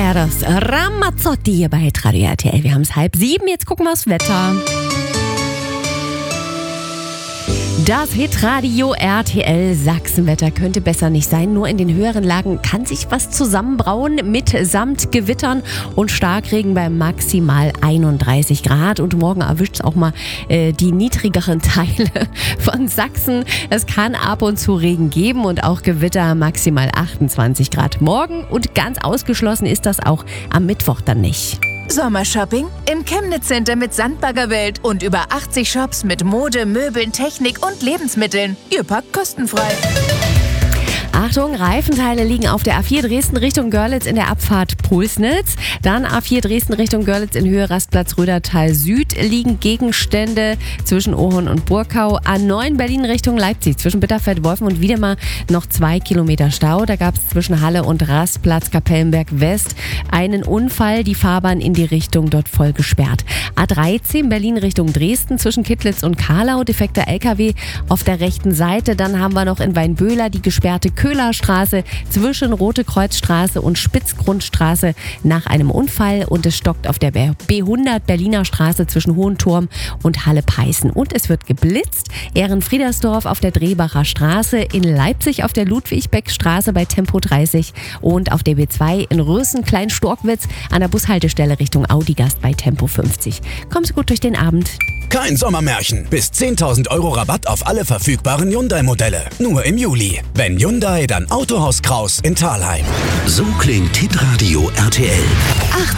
Eros Ramazzotti hier bei Radio RTL. Wir haben es 6:30, jetzt gucken wir aufs Wetter. Das Hitradio RTL Sachsenwetter könnte besser nicht sein. Nur in den höheren Lagen kann sich was zusammenbrauen mitsamt Gewittern und Starkregen bei maximal 31 Grad. Und morgen erwischt es auch mal die niedrigeren Teile von Sachsen. Es kann ab und zu Regen geben und auch Gewitter maximal 28 Grad morgen. Und ganz ausgeschlossen ist das auch am Mittwoch dann nicht. Sommershopping im Chemnitz Center mit Sandbaggerwelt und über 80 Shops mit Mode, Möbeln, Technik und Lebensmitteln. Ihr packt kostenfrei. Achtung, Reifenteile liegen auf der A4 Dresden Richtung Görlitz in der Abfahrt Pulsnitz. Dann A4 Dresden Richtung Görlitz in Höhe Rastplatz Rödertal Süd liegen Gegenstände zwischen Ohorn und Burkau. A9 Berlin Richtung Leipzig zwischen Bitterfeld, Wolfen und Wiedemar noch 2 Kilometer Stau. Da gab es zwischen Halle und Rastplatz Kapellenberg West einen Unfall. Die Fahrbahn in die Richtung dort voll gesperrt. A13 Berlin Richtung Dresden zwischen Kittlitz und Karlau. Defekter LKW auf der rechten Seite. Dann haben wir noch in Weinböhler die gesperrte Köhlerstraße zwischen Rote Kreuzstraße und Spitzgrundstraße nach einem Unfall und es stockt auf der B100 Berliner Straße zwischen Hohenturm und Halle-Peißen. Und es wird geblitzt. Ehrenfriedersdorf auf der Drehbacher Straße, in Leipzig auf der Ludwig-Beck-Straße bei Tempo 30 und auf der B2 in Rösen-Klein-Storkwitz an der Bushaltestelle Richtung Audigast bei Tempo 50. Kommen Sie gut durch den Abend. Kein Sommermärchen. Bis 10.000 € Rabatt auf alle verfügbaren Hyundai-Modelle. Nur im Juli. Wenn Hyundai, dann Autohaus Kraus in Thalheim. So klingt Hitradio RTL. 80